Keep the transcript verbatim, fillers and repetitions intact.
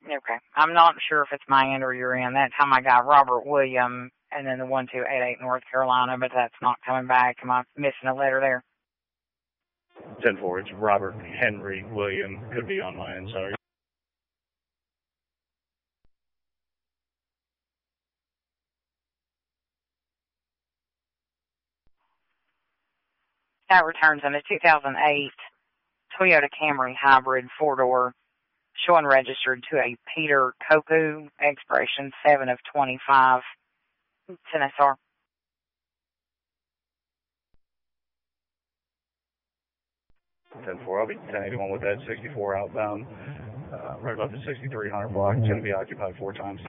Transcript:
Okay. I'm not sure if it's my end or your end. That time I got Robert William and then the one two eight eight North Carolina, but that's not coming back. Am I missing a letter there? ten four, it's Robert Henry William. Could be on my end, sorry. That returns on a two thousand eight Toyota Camry hybrid four-door, showing registered to a Peter Koku, expiration seven of twenty-five. It's an S R. ten four, I'll be ten eighty-one with that sixty-four outbound. Uh, right about the sixty-three hundred block. It's going to be occupied four times.